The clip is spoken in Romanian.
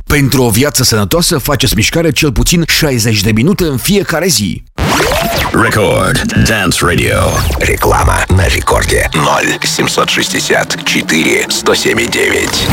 Pentru o viață sănătoasă, faceți mișcare cel puțin 60 de minute în fiecare zi. Record Dance Radio. Реклама на рекорде 0 764 107,9.